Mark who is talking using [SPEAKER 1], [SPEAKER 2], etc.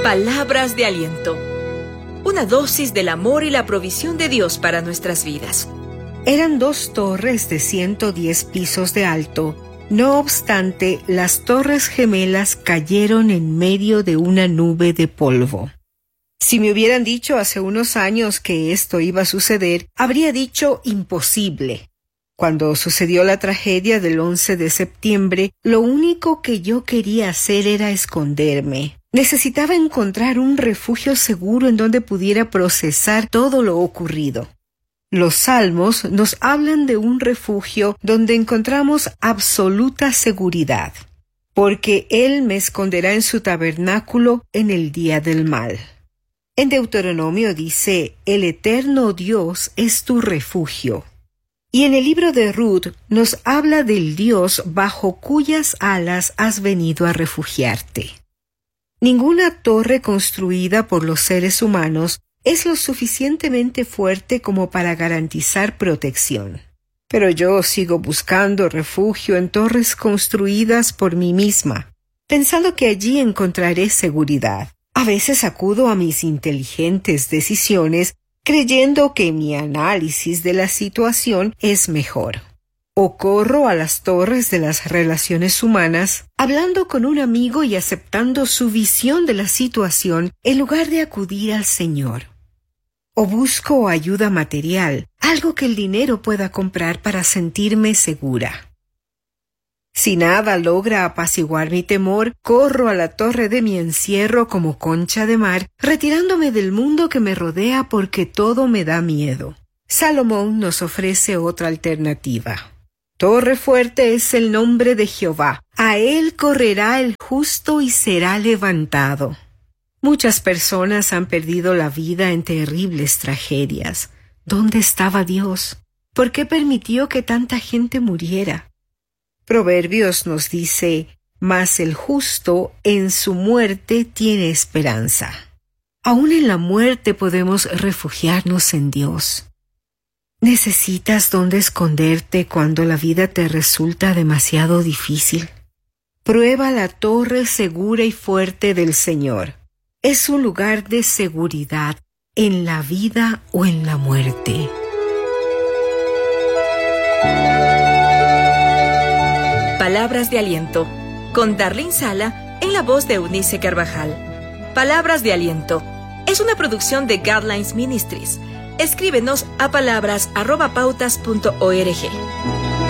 [SPEAKER 1] Palabras de aliento. Una dosis del amor y la provisión de Dios para nuestras vidas.
[SPEAKER 2] Eran 2 torres de 110 pisos de alto. No obstante, las torres gemelas cayeron en medio de una nube de polvo. Si me hubieran dicho hace unos años que esto iba a suceder, habría dicho imposible. Cuando sucedió la tragedia del 11 de septiembre, lo único que yo quería hacer era esconderme. Necesitaba encontrar un refugio seguro en donde pudiera procesar todo lo ocurrido. Los Salmos nos hablan de un refugio donde encontramos absoluta seguridad, porque Él me esconderá en su tabernáculo en el día del mal. En Deuteronomio dice, el eterno Dios es tu refugio. Y en el libro de Ruth nos habla del Dios bajo cuyas alas has venido a refugiarte. Ninguna torre construida por los seres humanos es lo suficientemente fuerte como para garantizar protección. Pero yo sigo buscando refugio en torres construidas por mí misma, pensando que allí encontraré seguridad. A veces acudo a mis inteligentes decisiones creyendo que mi análisis de la situación es mejor. O corro a las torres de las relaciones humanas, hablando con un amigo y aceptando su visión de la situación en lugar de acudir al Señor. O busco ayuda material, algo que el dinero pueda comprar para sentirme segura. Si nada logra apaciguar mi temor, corro a la torre de mi encierro como concha de mar, retirándome del mundo que me rodea porque todo me da miedo. Salomón nos ofrece otra alternativa. Torre fuerte es el nombre de Jehová. A él correrá el justo y será levantado. Muchas personas han perdido la vida en terribles tragedias. ¿Dónde estaba Dios? ¿Por qué permitió que tanta gente muriera? Proverbios nos dice, mas el justo en su muerte tiene esperanza. Aún en la muerte podemos refugiarnos en Dios. ¿Necesitas dónde esconderte cuando la vida te resulta demasiado difícil? Prueba la torre segura y fuerte del Señor. Es un lugar de seguridad en la vida o en la muerte.
[SPEAKER 1] Palabras de aliento, con Darlene Sala en la voz de Eunice Carvajal. Palabras de aliento es una producción de Guidelines Ministries. Escríbenos a palabras@pautas.org.